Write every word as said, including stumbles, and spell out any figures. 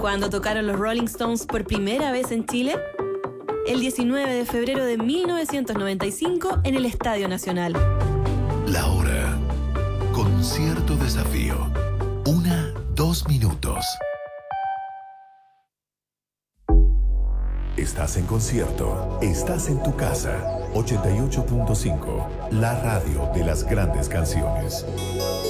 ¿Cuándo tocaron los Rolling Stones por primera vez en Chile? El diecinueve de febrero de mil novecientos noventa y cinco en el Estadio Nacional. La hora. Concierto desafío. Una, dos minutos. Estás en concierto. Estás en tu casa. ochenta y ocho punto cinco. La radio de las grandes canciones.